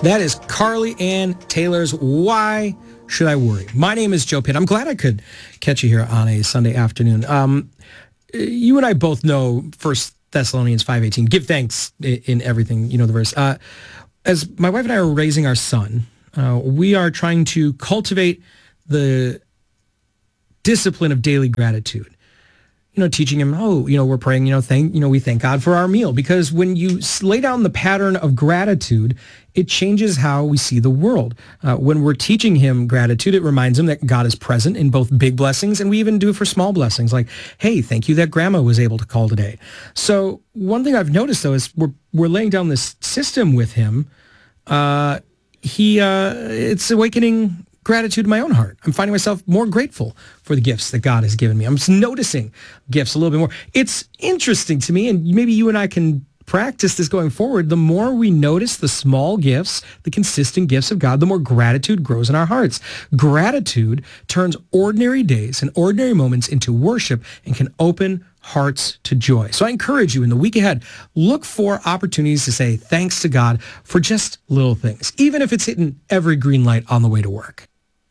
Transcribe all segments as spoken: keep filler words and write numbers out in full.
That is Carly Ann Taylor's Why Should I Worry? My name is Joe Pitt. I'm glad I could catch you here on a Sunday afternoon. Um, you and I both know First Thessalonians five eighteen. Give thanks in everything. You know the verse. Uh, as my wife and I are raising our son, uh, we are trying to cultivate the discipline of daily gratitude. You know, teaching him, oh, you know, we're praying, you know, thank, you know, we thank God for our meal. Because when you lay down the pattern of gratitude, it changes how we see the world. Uh, when we're teaching him gratitude, it reminds him that God is present in both big blessings, and we even do it for small blessings, like, hey, thank you that grandma was able to call today. So one thing I've noticed, though, is we're we're laying down this system with him. Uh, he, uh, it's awakening gratitude in my own heart. I'm finding myself more grateful for the gifts that God has given me. I'm just noticing gifts a little bit more. It's interesting to me, and maybe you and I can practice this going forward. The more we notice the small gifts, the consistent gifts of God, the more gratitude grows in our hearts. Gratitude turns ordinary days and ordinary moments into worship and can open hearts to joy. So I encourage you in the week ahead, look for opportunities to say thanks to God for just little things, even if it's hitting every green light on the way to work.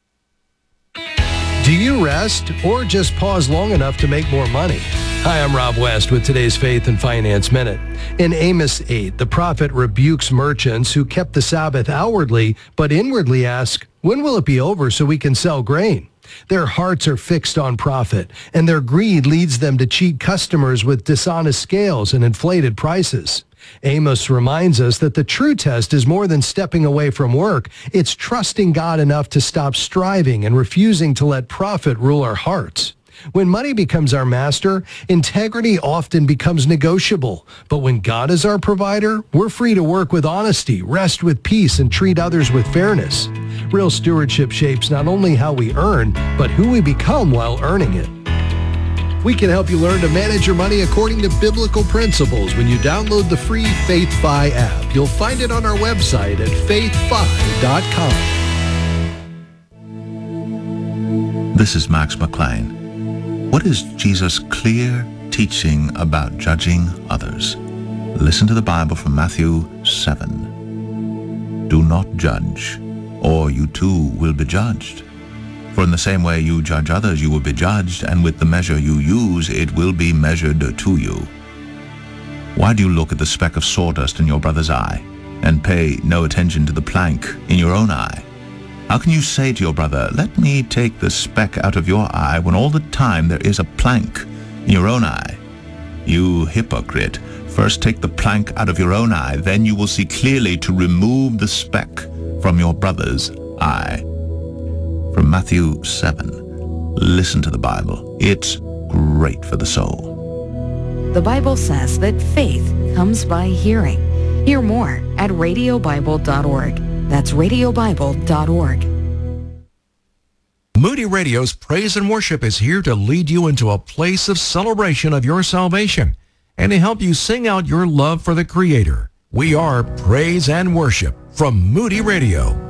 Do you rest or just pause long enough to make more money? Hi, I'm Rob West with today's Faith and Finance Minute. In Amos eight, the prophet rebukes merchants who kept the Sabbath outwardly, but inwardly ask, when will it be over so we can sell grain? Their hearts are fixed on profit, and their greed leads them to cheat customers with dishonest scales and inflated prices. Amos reminds us that the true test is more than stepping away from work. It's trusting God enough to stop striving and refusing to let profit rule our hearts. When money becomes our master, integrity often becomes negotiable. But when God is our provider, we're free to work with honesty, rest with peace, and treat others with fairness. Real stewardship shapes not only how we earn, but who we become while earning it. We can help you learn to manage your money according to biblical principles when you download the free FaithFi app. You'll find it on our website at faith fi dot com. This is Max McLean. What is Jesus' clear teaching about judging others? Listen to the Bible from Matthew seven. Do not judge, or you too will be judged. For in the same way you judge others, you will be judged, and with the measure you use, it will be measured to you. Why do you look at the speck of sawdust in your brother's eye, and pay no attention to the plank in your own eye? How can you say to your brother, let me take the speck out of your eye, when all the time there is a plank in your own eye? You hypocrite, first take the plank out of your own eye, then you will see clearly to remove the speck from your brother's eye. From Matthew seven. Listen to the Bible. It's great for the soul. The Bible says that faith comes by hearing. Hear more at radio bible dot org. That's radio bible dot org. Moody Radio's Praise and Worship is here to lead you into a place of celebration of your salvation and to help you sing out your love for the Creator. We are Praise and Worship from Moody Radio.